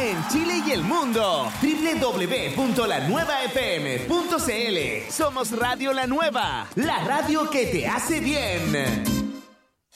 en Chile y el mundo. www.lanuevafm.cl. Somos Radio La Nueva, la radio que te hace bien.